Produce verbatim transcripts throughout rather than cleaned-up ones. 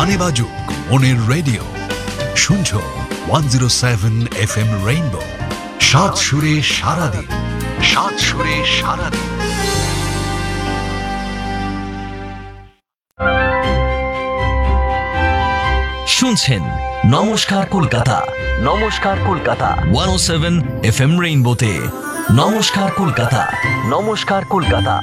গানে বাজুক মনের রেডিও, শুনছো one zero seven F M rainbow. সাত সুরে সারাদিন, সাত সুরে সারাদিন। শুনছেন নমস্কার কলকাতা, নমস্কার কলকাতা ওয়ান ও সেভেন এফ এম রেইনবোতে। নমস্কার কলকাতা, নমস্কার কলকাতা।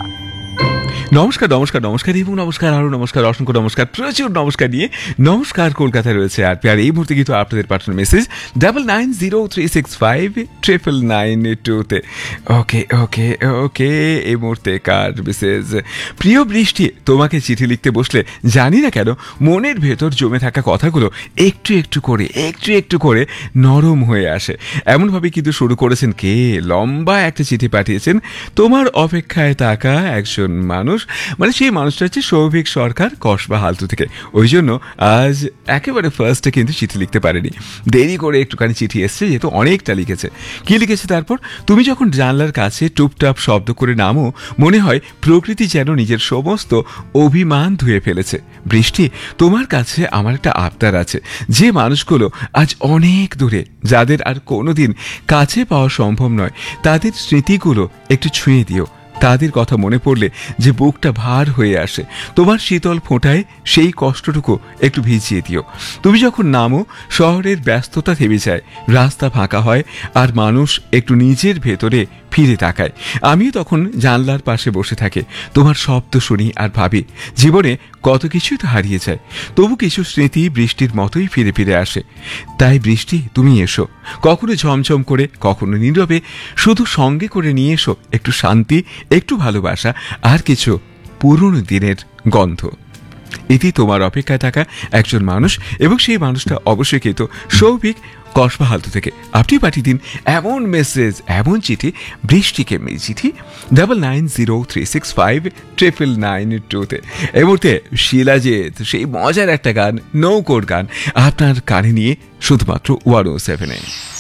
নমস্কার নমস্কার নমস্কার এবং নমস্কার আরও নমস্কার, অসংখ্য নমস্কার, প্রচুর নমস্কার নিয়ে নমস্কার কলকাতায় রয়েছে। আর আর এই মুহূর্তে কিন্তু আপনাদের পাঠানো message double nine zero three six five triple nine টুতে। ওকে ওকে ওকে এই মুহূর্তে কার মেসেজ? প্রিয় বৃষ্টি, তোমাকে চিঠি লিখতে বসলে জানি না কেন মনের ভেতর জমে থাকা কথাগুলো একটু একটু করে একটু একটু করে নরম হয়ে আসে। এমনভাবে কিন্তু শুরু করেছেন কে, লম্বা একটা চিঠি পাঠিয়েছেন। তোমার অপেক্ষায় থাকা একজন মানুষ, মানে সেই মানুষটা হচ্ছে সৌভিক সরকার, কসবা হালতু থেকে। ওই জন্য আজ একেবারে ফার্স্টে কিন্তু চিঠি লিখতে পারেনি, দেরি করে একটুখানি চিঠি এসছে, যেহেতু অনেকটা লিখেছে। কি লিখেছে তারপর? তুমি যখন জানলার কাছে টুপটাপ শব্দ করে নামো, মনে হয় প্রকৃতি যেন নিজের সমস্ত অভিমান ধুয়ে ফেলেছে। বৃষ্টি, তোমার কাছে আমার একটা আবদার আছে। যে মানুষগুলো আজ অনেক দূরে, যাদের আর কোনোদিন কাছে পাওয়া সম্ভব নয়, তাদের স্মৃতিগুলো একটু ছুঁয়ে দিও। তাদের কথা মনে পড়লে যে বুকটা ভার হয়ে আসে, তোমার শীতল ফোঁটায় সেই কষ্টটুকু একটু ভিজিয়ে দিও। তুমি যখন নামো, শহরের ব্যস্ততা থেমে যায়, রাস্তা ফাঁকা হয়, আর মানুষ একটু নিজের ভেতরে ফিরে তাকায়। আমিও তখন জানলার পাশে বসে থাকি, তোমার শব্দ শুনি আর ভাবি জীবনে কত কিছুই তো হারিয়ে যায়, তবু কিছু স্মৃতি বৃষ্টির মতোই ফিরে ফিরে আসে। তাই বৃষ্টি, তুমি এসো, কখনো ঝমঝম করে, কখনো নীরবে, শুধু সঙ্গে করে নিয়ে এসো একটু শান্তি, একটু ভালোবাসা, আর কিছু পুরনো দিনের গন্ধ। এটি তোমার অপেক্ষায় থাকা একজন মানুষ, এবং সেই মানুষটা অবশ্যই কিন্তু সৌভিক, কসবা হালতু থেকে। আপনি পাঠিয়ে দিন এমন মেসেজ, এমন চিঠি, বৃষ্টিকে চিঠি double nine zero three six five triple nine টুতে। এই মুহূর্তে শিলাজিৎ সেই মজার একটা গান, নৌকোর গান, আপনার কানে নিয়ে শুধুমাত্র ওয়ান ও সেভেন এ।